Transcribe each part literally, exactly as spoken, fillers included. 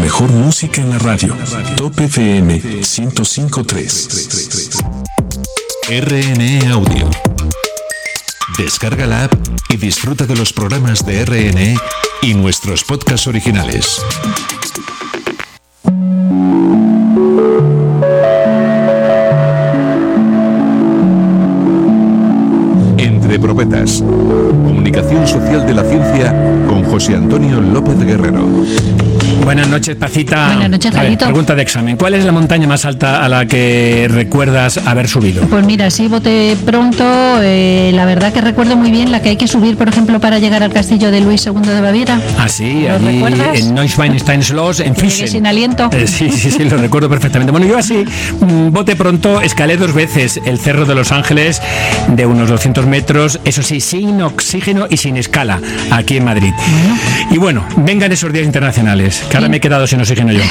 mejor música en la radio. Top F M ciento cinco punto tres. R N E Audio. Descarga la app y disfruta de los programas de R N E y nuestros podcasts originales. Entre Profetas. Comunicación social de la ciencia con José Antonio López Guerrero. Buenas noches, Pacita. Buenas noches, Jairito. Pregunta de examen. ¿Cuál es la montaña más alta a la que recuerdas haber subido? Pues mira, sí, bote pronto. Eh, la verdad que recuerdo muy bien la que hay que subir, por ejemplo, para llegar al castillo de Luis segundo de Baviera. Ah, sí, ¿Lo allí recuerdas? en Neuschwanstein-Schloss, en Füssen. Sin aliento. Eh, sí, sí, sí, lo recuerdo perfectamente. Bueno, yo así, mm, bote pronto, escalé dos veces el Cerro de los Ángeles de unos doscientos metros, eso sí, sin oxígeno y sin escala, aquí en Madrid. Bueno. Y bueno, vengan esos días internacionales, que ahora me he quedado sin oxígeno yo.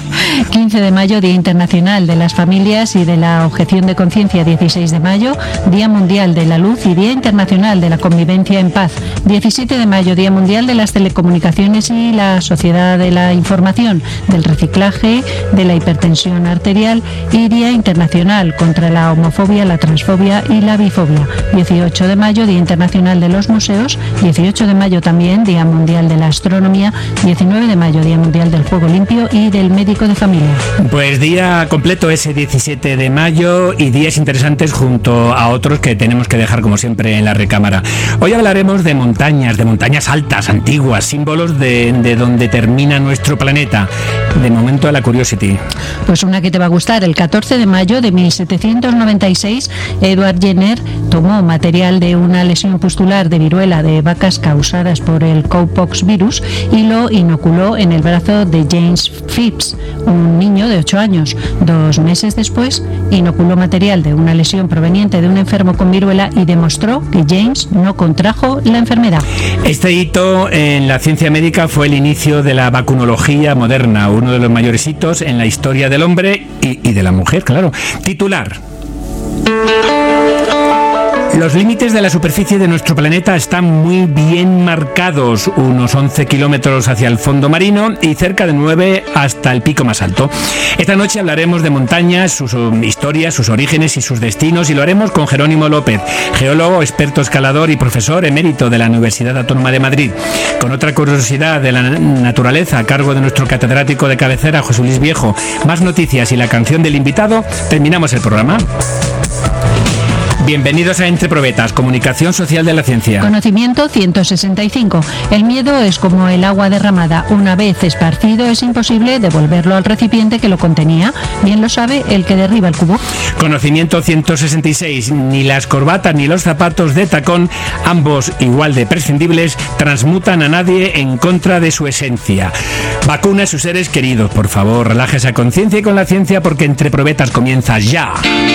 quince de mayo, Día Internacional de las Familias y de la Objeción de Conciencia. Dieciséis de mayo, Día Mundial de la Luz y Día Internacional de la Convivencia en Paz. diecisiete de mayo, Día Mundial de las Telecomunicaciones y la Sociedad de la Información, del Reciclaje, de la Hipertensión Arterial y Día Internacional contra la Homofobia, la Transfobia y la Bifobia. dieciocho de mayo, Día Internacional de los Museos. dieciocho de mayo también, Día Mundial de la Astronomía. diecinueve de mayo, Día Mundial del Juego Limpio y del Médico de Familia. Pues día completo ese diecisiete de mayo y días interesantes junto a otros que tenemos que dejar como siempre en la recámara. Hoy hablaremos de montañas, de montañas altas, antiguas, símbolos de, de donde termina nuestro planeta. De momento la Curiosity. Pues una que te va a gustar. El catorce de mayo de mil setecientos noventa y seis, Edward Jenner tomó material de una lesión pustular de viruela de vacas causadas por el cowpox virus y lo inoculó en el brazo de James Phipps, un niño de ocho años. Dos meses después, inoculó material de una lesión proveniente de un enfermo con viruela y demostró que James no contrajo la enfermedad. Este hito en la ciencia médica fue el inicio de la vacunología moderna, uno de los mayores hitos en la historia del hombre y, y de la mujer, claro. Titular. Los límites de la superficie de nuestro planeta están muy bien marcados, unos once kilómetros hacia el fondo marino y cerca de nueve hasta el pico más alto. Esta noche hablaremos de montañas, sus historias, sus orígenes y sus destinos, y lo haremos con Jerónimo López, geólogo, experto escalador y profesor emérito de la Universidad Autónoma de Madrid. Con otra curiosidad de la naturaleza a cargo de nuestro catedrático de cabecera, José Luis Viejo, más noticias y la canción del invitado, terminamos el programa. Bienvenidos a Entre Probetas, comunicación social de la ciencia. Conocimiento ciento sesenta y cinco. El miedo es como el agua derramada. Una vez esparcido es imposible devolverlo al recipiente que lo contenía. Bien lo sabe el que derriba el cubo. Conocimiento ciento sesenta y seis. Ni las corbatas ni los zapatos de tacón, ambos igual de prescindibles, transmutan a nadie en contra de su esencia. Vacuna a sus seres queridos. Por favor, relájese a conciencia y con la ciencia, porque Entre Probetas comienza ya.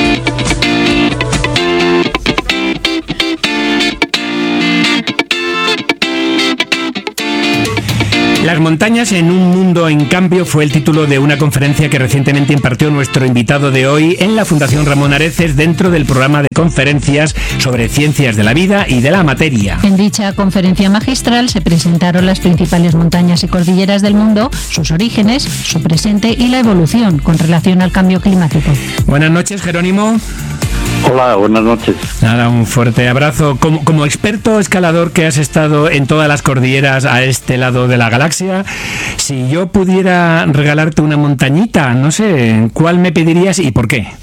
Las montañas en un mundo en cambio fue el título de una conferencia que recientemente impartió nuestro invitado de hoy en la Fundación Ramón Areces dentro del programa de conferencias sobre ciencias de la vida y de la materia. En dicha conferencia magistral se presentaron las principales montañas y cordilleras del mundo, sus orígenes, su presente y la evolución con relación al cambio climático. Buenas noches, Jerónimo. Hola, buenas noches. Nada, un fuerte abrazo. Como, como experto escalador que has estado en todas las cordilleras a este lado de la galaxia, si yo pudiera regalarte una montañita, no sé, ¿cuál me pedirías y por qué?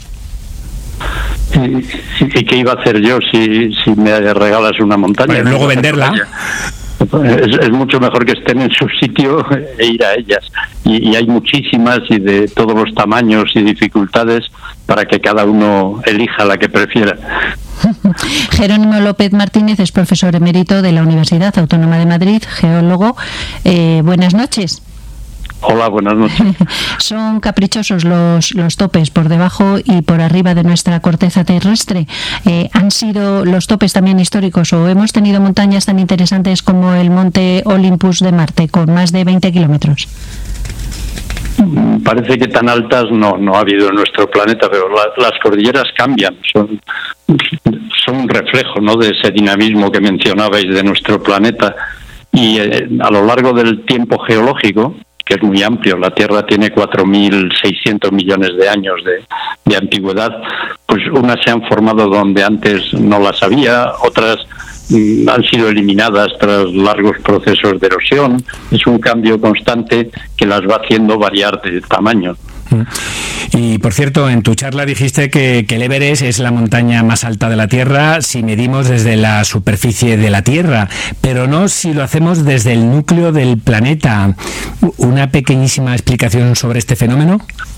¿Y, y qué iba a hacer yo si, si me regalas una montaña? Bueno, luego venderla. Es, es mucho mejor que estén en su sitio e ir a ellas. Y, y hay muchísimas y de todos los tamaños y dificultades para que cada uno elija la que prefiera. Jerónimo López Martínez es profesor emérito de la Universidad Autónoma de Madrid, geólogo. Eh, buenas noches. Hola, buenas noches. Son caprichosos los, los topes por debajo y por arriba de nuestra corteza terrestre. Eh, ¿Han sido los topes también históricos o hemos tenido montañas tan interesantes como el monte Olympus de Marte, con más de veinte kilómetros? Parece que tan altas no, no ha habido en nuestro planeta, pero la, las cordilleras cambian, son, son un reflejo, ¿no?, de ese dinamismo que mencionabais de nuestro planeta. Y eh, a lo largo del tiempo geológico, que es muy amplio. La Tierra tiene cuatro mil seiscientos millones de años de, de antigüedad. Pues unas se han formado donde antes no las había, otras mm, han sido eliminadas tras largos procesos de erosión. Es un cambio constante que las va haciendo variar de tamaño. Y por cierto, en tu charla dijiste que, que el Everest es la montaña más alta de la Tierra si medimos desde la superficie de la Tierra, pero no si lo hacemos desde el núcleo del planeta. ¿Una pequeñísima explicación sobre este fenómeno?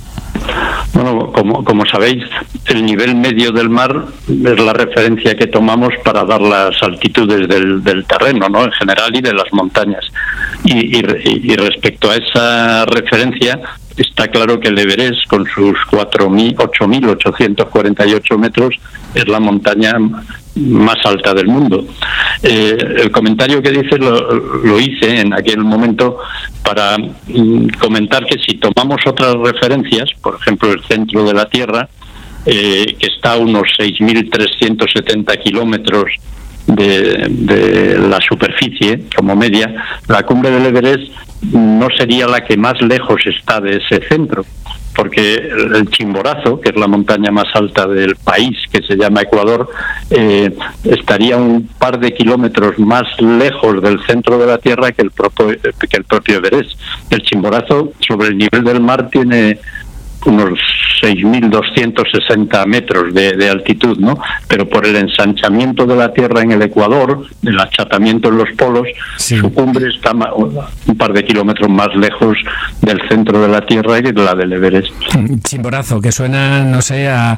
Bueno, como, como sabéis, el nivel medio del mar es la referencia que tomamos para dar las altitudes del, del terreno, ¿no?, en general, y de las montañas. Y, y, y respecto a esa referencia, está claro que el Everest, con sus ocho mil ochocientos cuarenta y ocho metros, es la montaña más alta del mundo. Eh, el comentario que dices lo, lo hice en aquel momento para mm, comentar que si tomamos otras referencias, por ejemplo el centro de la Tierra, eh, que está a unos seis mil trescientos setenta kilómetros de, de la superficie como media, la cumbre del Everest no sería la que más lejos está de ese centro, porque el Chimborazo, que es la montaña más alta del país, que se llama Ecuador, eh, estaría un par de kilómetros más lejos del centro de la Tierra que el propio, que el propio Everest. El Chimborazo, sobre el nivel del mar, tiene unos seis mil doscientos sesenta metros de, de altitud, ¿no? Pero por el ensanchamiento de la Tierra en el Ecuador, el achatamiento en los polos, sí, su cumbre está un par de kilómetros más lejos del centro de la Tierra que la del Everest. Chimborazo, que suena, no sé, a,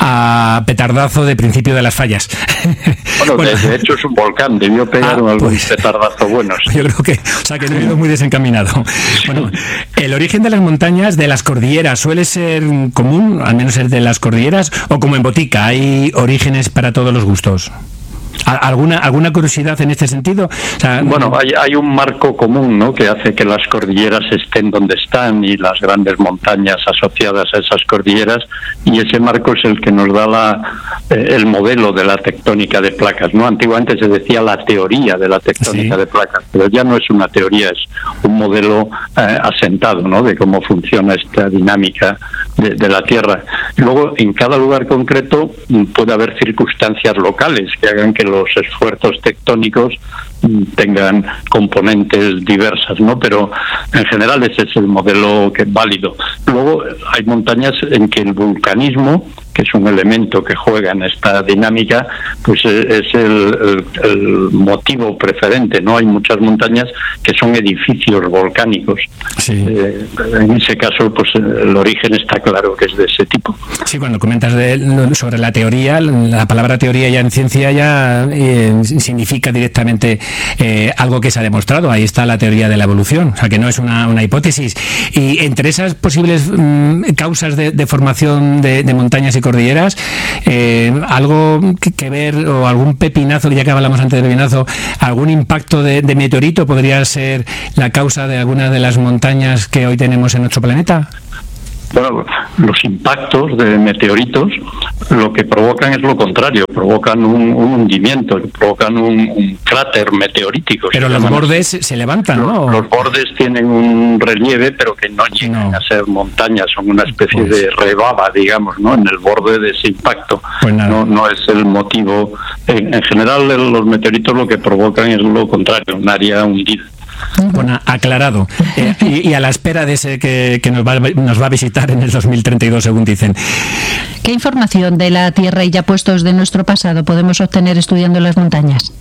a petardazo de principio de las fallas. Bueno, bueno. De, de hecho es un volcán, debió pegar ah, algún pues, petardazo bueno. Sí. Yo creo que, o sea, que no he ido muy desencaminado. Bueno, el origen de las montañas, de las cordilleras, suele ser común, al menos el de las cordilleras, o como en botica, ¿hay orígenes para todos los gustos? ¿Alguna alguna curiosidad en este sentido? O sea, bueno, hay, hay un marco común, ¿no?, que hace que las cordilleras estén donde están y las grandes montañas asociadas a esas cordilleras, y ese marco es el que nos da la, eh, el modelo de la tectónica de placas, ¿no? Antiguamente se decía la teoría de la tectónica, sí, de placas, pero ya no es una teoría, es un modelo eh, asentado, ¿no?, de cómo funciona esta dinámica de, de la Tierra. Luego, en cada lugar concreto puede haber circunstancias locales que hagan que los esfuerzos tectónicos tengan componentes diversas, ¿no? Pero en general ese es el modelo que es válido. Luego hay montañas en que el vulcanismo, que es un elemento que juega en esta dinámica, pues es el, el, el motivo preferente, ¿no? Hay muchas montañas que son edificios volcánicos. Sí. Eh, en ese caso, pues el origen está claro que es de ese tipo. Sí, cuando comentas de, sobre la teoría, la palabra teoría ya en ciencia ya eh, significa directamente eh, algo que se ha demostrado. Ahí está la teoría de la evolución, o sea que no es una, una hipótesis. Y entre esas posibles mmm, causas de, de formación de, de montañas y cordilleras, eh, algo que, que ver, o algún pepinazo, ya que hablamos antes de pepinazo, algún impacto de, de meteorito podría ser la causa de alguna de las montañas que hoy tenemos en nuestro planeta. Bueno, los impactos de meteoritos lo que provocan es lo contrario, provocan un, un hundimiento, provocan un, un cráter meteorítico. Pero los bordes así se levantan, ¿no? Los, los bordes tienen un relieve, pero que no llegan no. a ser montañas, son una especie pues, de rebaba, digamos, ¿no?, en el borde de ese impacto. Pues no, no es el motivo. En, en general, los meteoritos lo que provocan es lo contrario, un área hundida. Bueno, aclarado. Eh, y, y a la espera de ese que, que nos, va, nos va a visitar en el dos mil treinta y dos, según dicen. ¿Qué información de la Tierra y ya puestos de nuestro pasado podemos obtener estudiando las montañas?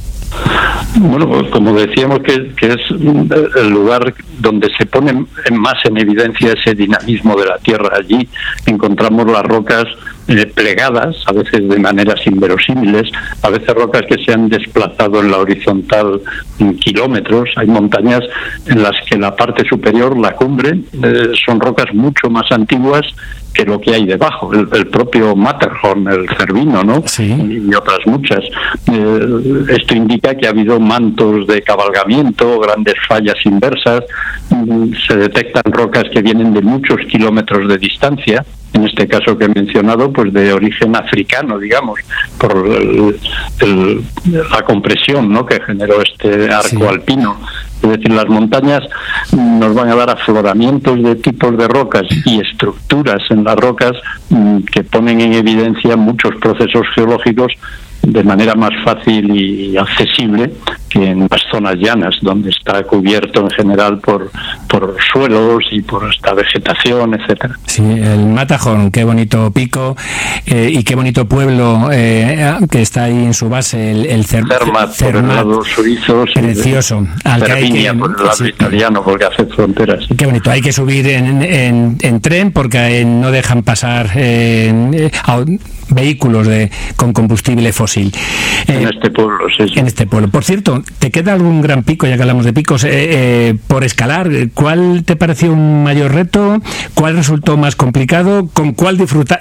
Bueno, pues como decíamos que, que es el lugar donde se pone más en evidencia ese dinamismo de la Tierra. Allí encontramos las rocas eh, plegadas, a veces de maneras inverosímiles, a veces rocas que se han desplazado en la horizontal en kilómetros. Hay montañas en las que la parte superior, la cumbre, eh, son rocas mucho más antiguas que lo que hay debajo, el, el propio Matterhorn, el Cervino, ¿no? Sí. Y, y otras muchas. Eh, esto indica que ha habido mantos de cabalgamiento, grandes fallas inversas, mm, se detectan rocas que vienen de muchos kilómetros de distancia, en este caso que he mencionado, pues de origen africano, digamos, por el, el, la compresión, ¿no?, que generó este arco sí. alpino. Es decir, las montañas nos van a dar afloramientos de tipos de rocas y estructuras en las rocas que ponen en evidencia muchos procesos geológicos de manera más fácil y accesible que en las zonas llanas, donde está cubierto en general por, por suelos y por esta vegetación, etcétera. Sí, el Matterhorn, qué bonito pico eh, y qué bonito pueblo eh, que está ahí en su base, el, el Cer Zermatt, Zermatt, por el lado suizo, precioso. Al que hay que, por el lado sí, italiano, porque hace fronteras. Qué bonito, hay que subir en, en, en tren porque no dejan pasar eh, a, vehículos de, con combustible fósil. Eh, en este pueblo, sí, sí. En este pueblo. Por cierto, ¿te queda algún gran pico, ya que hablamos de picos, eh, eh, por escalar? ¿Cuál te pareció un mayor reto? ¿Cuál resultó más complicado? ¿Con cuál disfruta,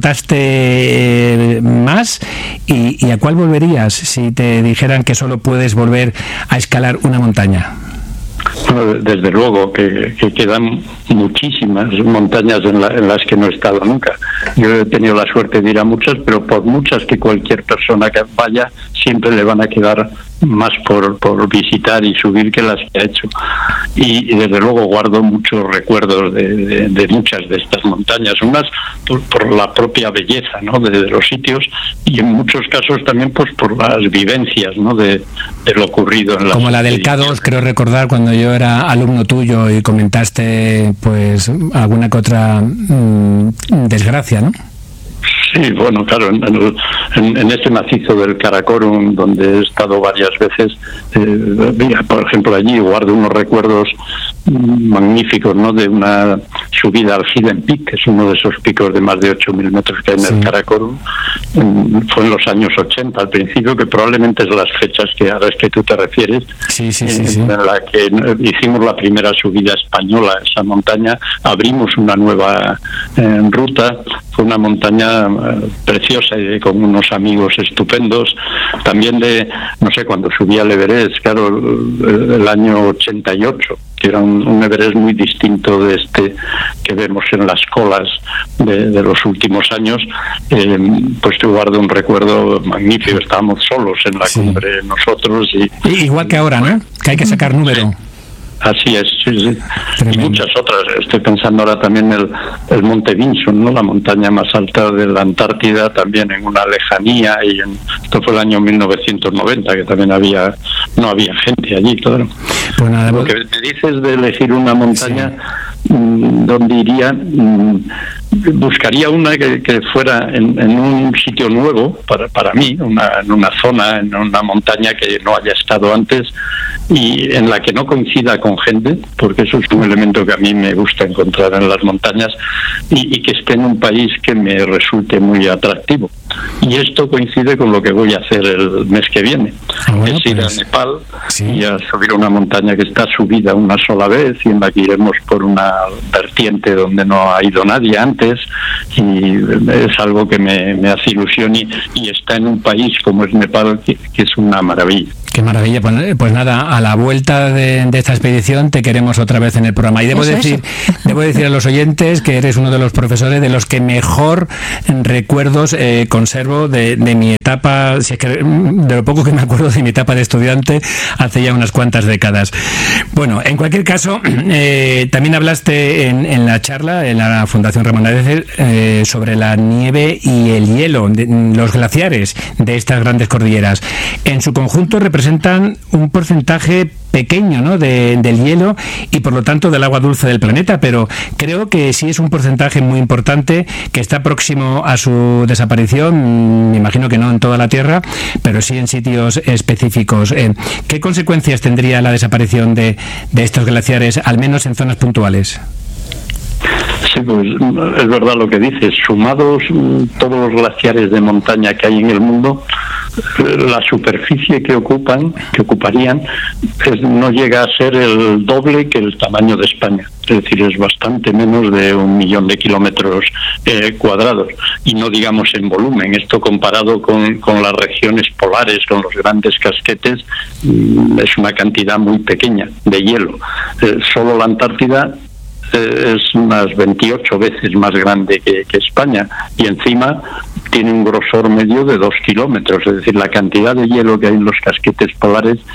disfrutaste más? ¿Y, ¿Y a cuál volverías si te dijeran que solo puedes volver a escalar una montaña? Desde luego que, que quedan muchísimas montañas en, la, en las que no he estado nunca. Yo he tenido la suerte de ir a muchas, pero por muchas que cualquier persona que vaya, siempre le van a quedar más por, por visitar y subir que las que ha hecho. Y, y desde luego guardo muchos recuerdos de, de, de muchas de estas montañas, unas por, por la propia belleza, ¿no?, de, de los sitios, y en muchos casos también pues por las vivencias, ¿no?, de, de lo ocurrido en las como la del K dos, creo recordar, cuando yo era alumno tuyo y comentaste pues alguna que otra mmm, desgracia, ¿no? Sí, bueno, claro, en, en, en este macizo del Karakorum, donde he estado varias veces, eh, mira, por ejemplo, allí guardo unos recuerdos magníficos, ¿no?, de una subida al Hidden Peak, que es uno de esos picos de más de ocho mil metros que hay en sí. el Karakorum. Fue en los años ochenta, al principio, que probablemente es las fechas que a las que tú te refieres, sí, sí, sí, en, sí. en la que hicimos la primera subida española a esa montaña, abrimos una nueva eh, ruta. Fue una montaña eh, preciosa y con unos amigos estupendos. También de, no sé, cuando subí al Everest, claro, el, el año ochenta y ocho, que era un, un Everest muy distinto de este que vemos en las colas de, de los últimos años, eh, pues te guardo un recuerdo magnífico. Estábamos solos en la sí. cumbre nosotros. Y, Igual que ahora, ¿no? Que hay que sacar número. Sí. Así es, sí, sí. Y muchas otras. Estoy pensando ahora también el, el Monte Vinson, ¿no?, la montaña más alta de la Antártida, también en una lejanía, y en, esto fue el año mil novecientos noventa, que también había no había gente allí, claro. Pues nada, lo que me dices de elegir una montaña, sí. mmm, donde iría, mmm, buscaría una que, que fuera en, en un sitio nuevo para, para mí, una, en una zona, en una montaña que no haya estado antes y en la que no coincida con gente, porque eso es un elemento que a mí me gusta encontrar en las montañas, y, y que esté en un país que me resulte muy atractivo. Y esto coincide con lo que voy a hacer el mes que viene, ah, bueno, es ir pues, a Nepal sí. y a subir una montaña que está subida una sola vez y en la que iremos por una vertiente donde no ha ido nadie antes, y es algo que me, me hace ilusión, y, y está en un país como es Nepal, que, que es una maravilla. Qué maravilla. Pues, pues nada, a la vuelta de, de esta expedición te queremos otra vez en el programa. Y debo eso, decir, eso. debo decir a los oyentes que eres uno de los profesores de los que mejor recuerdos eh, conservo de, de mi etapa, si es que de lo poco que me acuerdo de mi etapa de estudiante hace ya unas cuantas décadas. Bueno, en cualquier caso, eh, también hablaste en, en la charla en la Fundación Ramón Areces eh, sobre la nieve y el hielo, de, los glaciares de estas grandes cordilleras. En su conjunto representan representan un porcentaje pequeño, ¿no?, de, del hielo y por lo tanto del agua dulce del planeta, pero creo que sí es un porcentaje muy importante que está próximo a su desaparición. Me imagino que no en toda la Tierra, pero sí en sitios específicos. Eh, ¿Qué consecuencias tendría la desaparición de, de estos glaciares, al menos en zonas puntuales? Sí, pues es verdad lo que dices. Sumados todos los glaciares de montaña que hay en el mundo, la superficie que ocupan, que ocuparían, pues no llega a ser el doble que el tamaño de España. Es decir, es bastante menos de un millón de kilómetros eh, cuadrados. Y no digamos en volumen. Esto comparado con, con las regiones polares, con los grandes casquetes, es una cantidad muy pequeña de hielo. Eh, solo la Antártida es unas veintiocho veces más grande que, que España, y encima tiene un grosor medio de dos kilómetros. Es decir, la cantidad de hielo que hay en los casquetes polares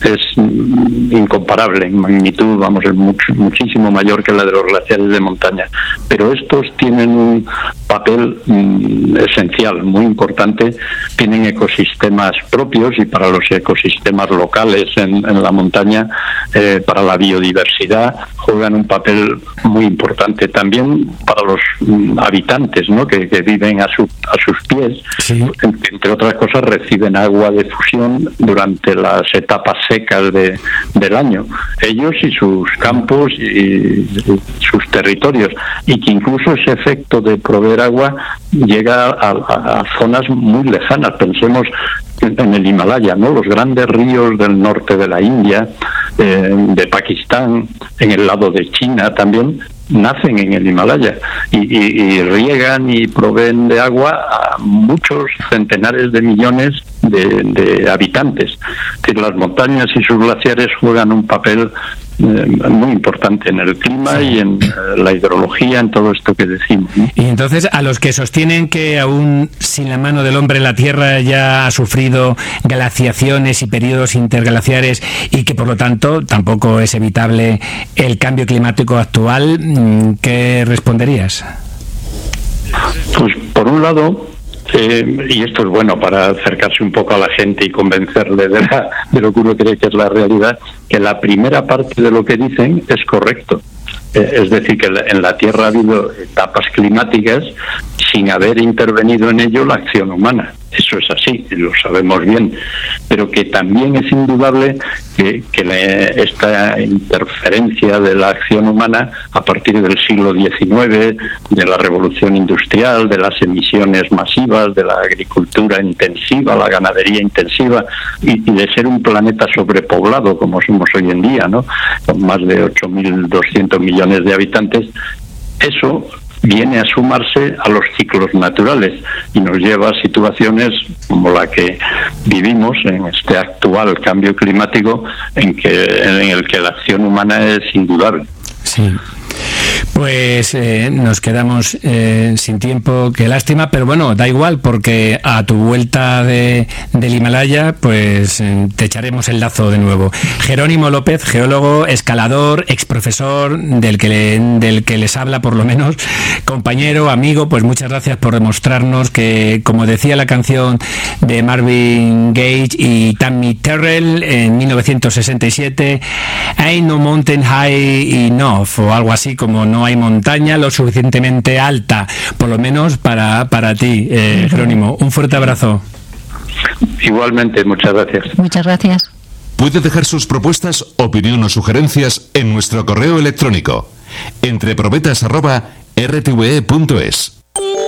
es mm, incomparable en magnitud, vamos, es mucho, muchísimo mayor que la de los glaciares de montaña. Pero estos tienen un papel mm, esencial, muy importante, tienen ecosistemas propios y para los ecosistemas locales en, en la montaña, eh, para la biodiversidad, juegan un papel muy importante. También para los mm, habitantes, ¿no?, que, que viven a, su, a sus pies, sí. Entre otras cosas, reciben agua de fusión durante las etapas secas de, del año, ellos y sus campos y, y sus territorios, y que incluso ese efecto de proveer agua llega a, a, a zonas muy lejanas. Pensemos en el Himalaya, ¿no?, los grandes ríos del norte de la India, eh, de Pakistán, en el lado de China también, nacen en el Himalaya y, y, y riegan y proveen de agua a muchos centenares de millones de, de habitantes. Es decir, las montañas y sus glaciares juegan un papel eh, muy importante en el clima, sí, y en eh, la hidrología, en todo esto que decimos, ¿no? Y entonces, a los que sostienen que aún sin la mano del hombre la Tierra ya ha sufrido glaciaciones y periodos interglaciares y que por lo tanto tampoco es evitable el cambio climático actual, ¿qué responderías? Pues por un lado, eh, y esto es bueno para acercarse un poco a la gente y convencerle de, la, de lo que uno cree que es la realidad, que la primera parte de lo que dicen es correcto. Eh, es decir, que en la Tierra ha habido etapas climáticas sin haber intervenido en ello la acción humana. Eso es así, lo sabemos bien, pero que también es indudable que, que la, esta interferencia de la acción humana a partir del siglo diecinueve, de la revolución industrial, de las emisiones masivas, de la agricultura intensiva, la ganadería intensiva, y, y de ser un planeta sobrepoblado como somos hoy en día, ¿no?, con más de ocho mil doscientos millones de habitantes, eso viene a sumarse a los ciclos naturales y nos lleva a situaciones como la que vivimos en este actual cambio climático, en que en el que la acción humana es indudable. Sí. Pues eh, nos quedamos eh, sin tiempo, qué lástima, pero bueno, da igual, porque a tu vuelta de, del Himalaya, pues eh, te echaremos el lazo de nuevo. Jerónimo López, geólogo, escalador, exprofesor, del que, le, del que les habla por lo menos, compañero, amigo, pues muchas gracias por demostrarnos que, como decía la canción de Marvin Gaye y Tammy Terrell en mil novecientos sesenta y siete, Ain't no mountain high enough, o algo así como no hay montaña lo suficientemente alta, por lo menos para, para ti, eh, Jerónimo. Un fuerte abrazo. Igualmente, muchas gracias. Muchas gracias. Puede dejar sus propuestas, opinión o sugerencias en nuestro correo electrónico entreprobetas arroba r t v e punto es.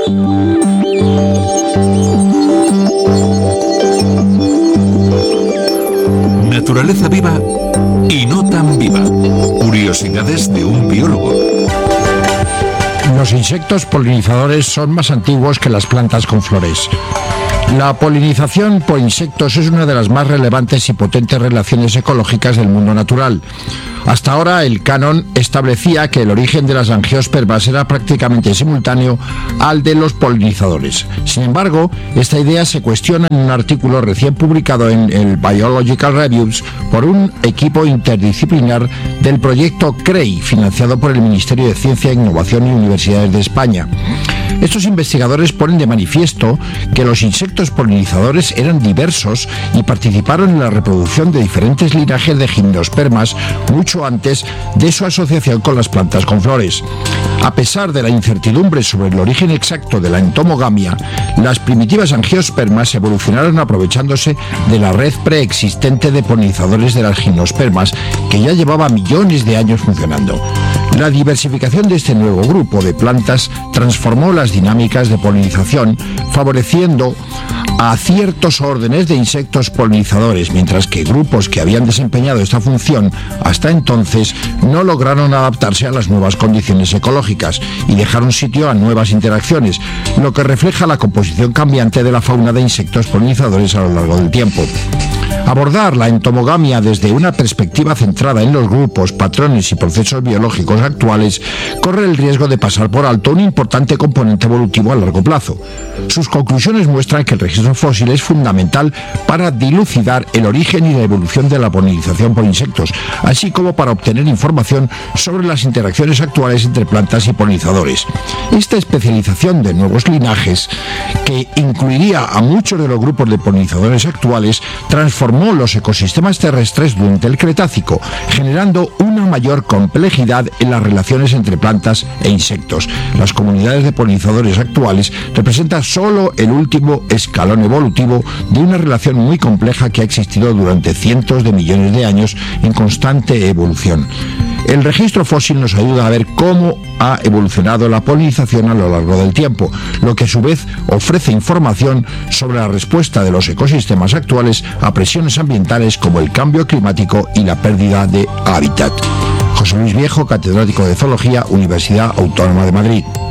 Naturaleza viva y no tan viva. Curiosidades de un biólogo. Los insectos polinizadores son más antiguos que las plantas con flores. La polinización por insectos es una de las más relevantes y potentes relaciones ecológicas del mundo natural. Hasta ahora, el canon establecía que el origen de las angiospermas era prácticamente simultáneo al de los polinizadores. Sin embargo, esta idea se cuestiona en un artículo recién publicado en el Biological Reviews por un equipo interdisciplinar del proyecto C R E I, financiado por el Ministerio de Ciencia, Innovación y Universidades de España. Estos investigadores ponen de manifiesto que los insectos polinizadores eran diversos y participaron en la reproducción de diferentes linajes de gimnospermas mucho antes de su asociación con las plantas con flores. A pesar de la incertidumbre sobre el origen exacto de la entomogamia, las primitivas angiospermas evolucionaron aprovechándose de la red preexistente de polinizadores de las gimnospermas, que ya llevaba millones de años funcionando. La diversificación de este nuevo grupo de plantas transformó las dinámicas de polinización, favoreciendo a ciertos órdenes de insectos polinizadores, mientras que grupos que habían desempeñado esta función hasta entonces no lograron adaptarse a las nuevas condiciones ecológicas y dejaron sitio a nuevas interacciones, lo que refleja la composición cambiante de la fauna de insectos polinizadores a lo largo del tiempo. Abordar la entomogamia desde una perspectiva centrada en los grupos, patrones y procesos biológicos actuales corre el riesgo de pasar por alto un importante componente evolutivo a largo plazo. Sus conclusiones muestran que el registro fósil es fundamental para dilucidar el origen y la evolución de la polinización por insectos, así como para obtener información sobre las interacciones actuales entre plantas y polinizadores. Esta especialización de nuevos linajes, que incluiría a muchos de los grupos de polinizadores actuales, transformó los ecosistemas terrestres durante el Cretácico, generando una mayor complejidad en las relaciones entre plantas e insectos. Las comunidades de polinizadores actuales representan solo el último escalón evolutivo de una relación muy compleja que ha existido durante cientos de millones de años en constante evolución. El registro fósil nos ayuda a ver cómo ha evolucionado la polinización a lo largo del tiempo, lo que a su vez ofrece información sobre la respuesta de los ecosistemas actuales a presiones ambientales como el cambio climático y la pérdida de hábitat. José Luis Viejo, catedrático de Zoología, Universidad Autónoma de Madrid.